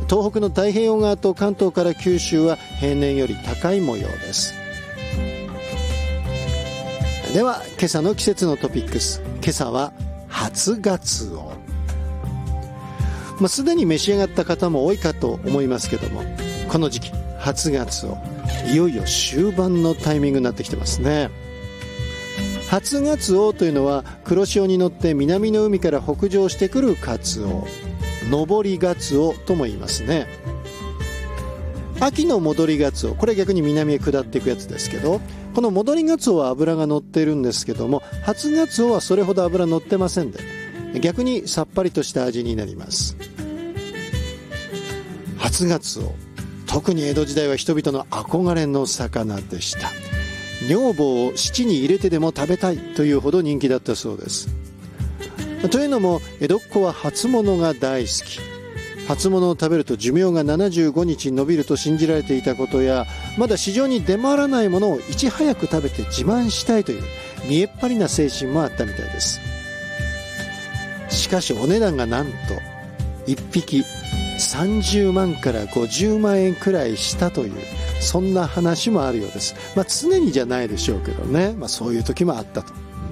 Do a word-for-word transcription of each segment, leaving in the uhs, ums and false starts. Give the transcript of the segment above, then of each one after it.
東北の太平洋側と関東から九州は平年より高い模様です。では今朝の季節のトピックス、今朝は初ガツオ。まあ、すでに召し上がった方も多いかと思いますけども、この時期初ガツオ、いよいよ終盤のタイミングになってきてますね。初ガツオというのは黒潮に乗って南の海から北上してくるカツオ、上りガツオとも言いますね。秋の戻りガツオ、これ逆に南へ下っていくやつですけど、この戻りガツオは脂が乗っているんですけども、初ガツオはそれほど脂乗ってませんで、逆にさっぱりとした味になります。初ガツオ、特に江戸時代は人々の憧れの魚でした。女房を七に入れてでも食べたいというほど人気だったそうです。というのも江戸っ子は初物が大好き、初物を食べると寿命がななじゅうごにち延びると信じられていたことや、まだ市場に出回らないものをいち早く食べて自慢したいという見えっ張りな精神もあったみたいです。しかしお値段がなんといっぴきさんじゅうまんからごじゅうまんえんくらいしたという、そんな話もあるようです。まあ常にじゃないでしょうけどね、まあそういう時もあったと。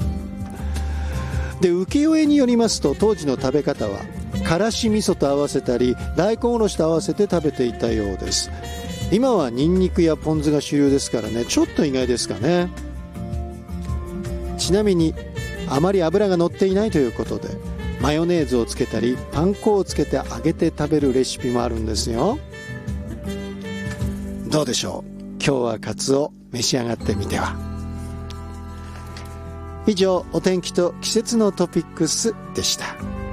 で、浮世絵によりますと、当時の食べ方はからし味噌と合わせたり大根おろしと合わせて食べていたようです。今はニンニクやポン酢が主流ですからね、ちょっと意外ですかね。ちなみにあまり油が乗っていないということで、マヨネーズをつけたりパン粉をつけて揚げて食べるレシピもあるんですよ。どうでしょう、今日はカツオ召し上がってみては。以上、お天気と季節のトピックスでした。